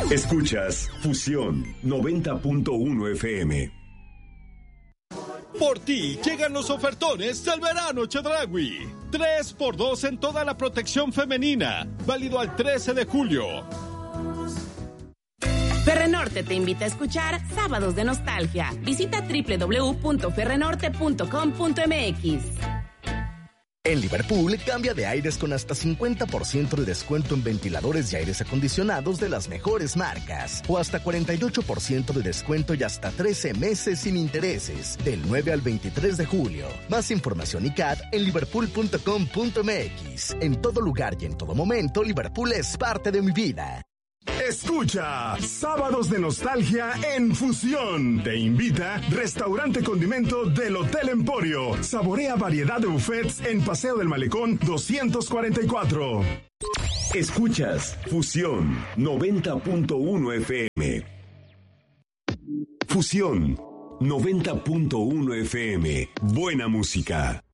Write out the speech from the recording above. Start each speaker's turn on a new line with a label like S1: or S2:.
S1: Escuchas Fusión 90.1 FM.
S2: Por ti llegan los ofertones del verano Chedraui. 3x2 en toda la protección femenina. Válido al 13 de julio.
S3: Ferrenorte te invita a escuchar Sábados de Nostalgia. Visita www.ferrenorte.com.mx.
S4: En Liverpool, cambia de aires con hasta 50% de descuento en ventiladores y aires acondicionados de las mejores marcas. O hasta 48% de descuento y hasta 13 meses sin intereses. Del 9 al 23 de julio. Más información y CAT en liverpool.com.mx. En todo lugar y en todo momento, Liverpool es parte de mi vida.
S1: Escucha Sábados de Nostalgia en Fusión. Te invita Restaurante Condimento del Hotel Emporio. Saborea variedad de buffets en Paseo del Malecón 244. Escuchas Fusión 90.1 FM. Fusión 90.1 FM. Buena música.